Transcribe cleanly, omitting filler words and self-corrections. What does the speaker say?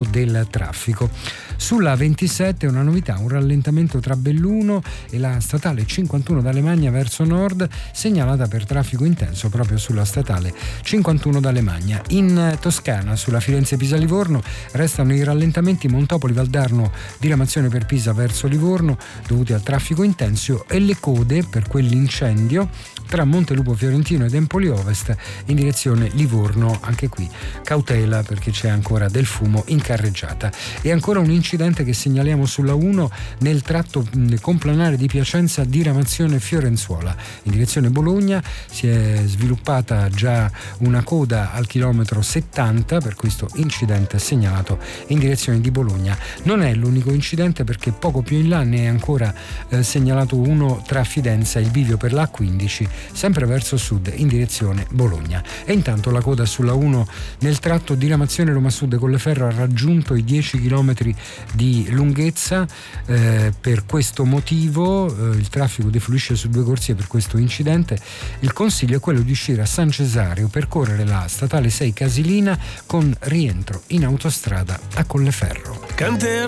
del traffico. Sulla 27 una novità, un rallentamento tra Belluno e la statale 51 d'Alemagna verso nord, segnalata per traffico intenso proprio sulla statale 51 d'Alemagna. In Toscana, sulla Firenze-Pisa-Livorno, restano i rallentamenti Montopoli-Valdarno, diramazione per Pisa verso Livorno, dovuti al traffico intenso, e le code per quell'incendio tra Montelupo Fiorentino ed Empoli Ovest in direzione Livorno. Anche qui cautela perché c'è ancora del fumo in carreggiata. E ancora un incidente che segnaliamo sulla 1 nel tratto complanare di Piacenza, diramazione Fiorenzuola in direzione Bologna. Si è sviluppata già una coda al chilometro 70 per questo incidente segnalato in direzione di Bologna. Non è l'unico incidente, perché poco più in là ne è ancora segnalato uno tra Fidenza e il bivio per la A15, sempre verso sud in direzione Bologna. E intanto la coda sulla 1 nel tratto diramazione Roma Sud Colleferro ha raggiunto i 10 km di lunghezza. Per questo motivo il traffico defluisce su due corsie per questo incidente. Il consiglio è quello di uscire a San Cesario, percorrere la statale 6 Casilina con rientro in autostrada a Colleferro. Canterà